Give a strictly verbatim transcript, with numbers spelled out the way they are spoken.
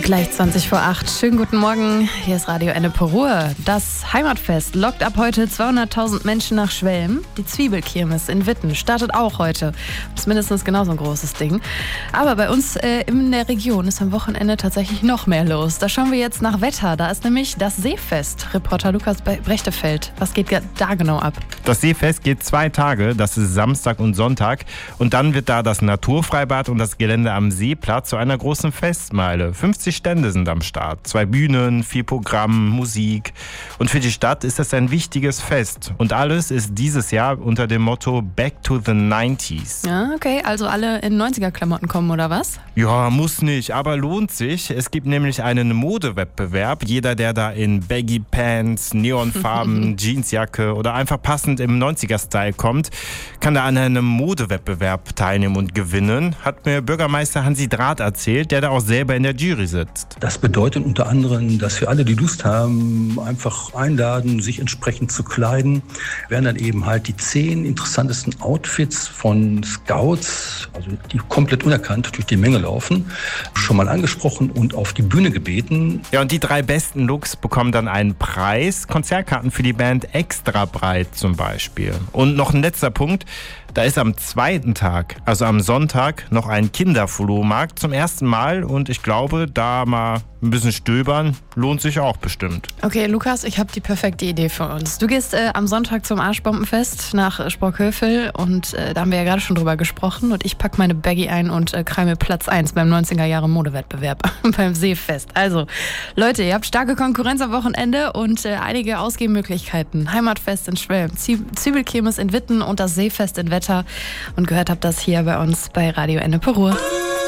Gleich zwanzig vor acht. Schönen guten Morgen. Hier ist Radio Ennepe Ruhr. Das Heimatfest lockt ab heute zweihunderttausend Menschen nach Schwelm. Die Zwiebelkirmes in Witten startet auch heute. Das ist mindestens genauso ein großes Ding. Aber bei uns äh, in der Region ist am Wochenende tatsächlich noch mehr los. Da schauen wir jetzt nach Wetter. Da ist nämlich das Seefest. Reporter Lukas Brechtefeld. Was geht da genau ab? Das Seefest geht zwei Tage. Das ist Samstag und Sonntag. Und dann wird da das Naturfreibad und das Gelände am Seeplatz zu einer großen Festmeile. fünfzig Stände sind am Start. Zwei Bühnen, viel Programm, Musik. Und für die Stadt ist das ein wichtiges Fest. Und alles ist dieses Jahr unter dem Motto Back to the nineties. Ja, okay. Also alle in neunziger-Klamotten kommen, oder was? Ja, muss nicht, aber lohnt sich. Es gibt nämlich einen Modewettbewerb. Jeder, der da in Baggy Pants, Neonfarben, Jeansjacke oder einfach passend im neunziger-Style kommt, kann da an einem Modewettbewerb teilnehmen und gewinnen. Hat mir Bürgermeister Hansi Drath erzählt, der da auch selber in der Jury sitzt. Das bedeutet unter anderem, dass wir alle, die Lust haben, einfach einladen, sich entsprechend zu kleiden. Werden dann eben halt die zehn interessantesten Outfits von Scouts, also die komplett unerkannt durch die Menge laufen, schon mal angesprochen und auf die Bühne gebeten. Ja, und die drei besten Looks bekommen dann einen Preis. Konzertkarten für die Band Extra Breit zum Beispiel. Und noch ein letzter Punkt. Da ist am zweiten Tag, also am Sonntag, noch ein Kinderflohmarkt zum ersten Mal. Und ich glaube, da mal ein bisschen stöbern, lohnt sich auch bestimmt. Okay, Lukas, ich habe die perfekte Idee für uns. Du gehst äh, am Sonntag zum Arschbombenfest nach äh, Sprockhövel und äh, da haben wir ja gerade schon drüber gesprochen. Und ich packe meine Baggy ein und äh, kreime Platz eins beim neunziger-Jahre-Modewettbewerb beim Seefest. Also, Leute, ihr habt starke Konkurrenz am Wochenende und äh, einige Ausgehmöglichkeiten. Heimatfest in Schwelm, Zwiebelkirmes in Witten und das Seefest in Wetter. Und gehört habt das hier bei uns bei Radio Ennepe Ruhr.